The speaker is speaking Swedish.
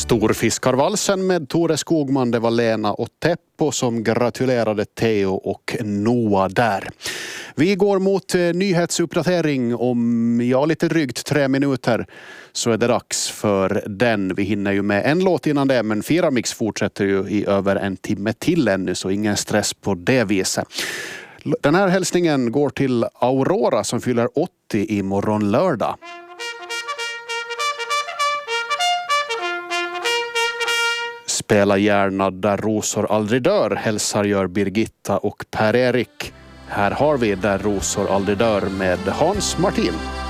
Storfiskarvalsen med Tore Skogman, det var Lena och Teppo som gratulerade Theo och Noah där. Vi går mot nyhetsuppdatering om lite drygt 3 minuter, så är det dags för den. Vi hinner ju med en låt innan det, men Firamix fortsätter ju i över en timme till ännu, så ingen stress på det viset. Den här hälsningen går till Aurora som fyller 80 imorgon lördag. Spela gärna Där rosor aldrig dör, hälsar gör Birgitta och Per-Erik. Här har vi Där rosor aldrig dör med Hans Martin.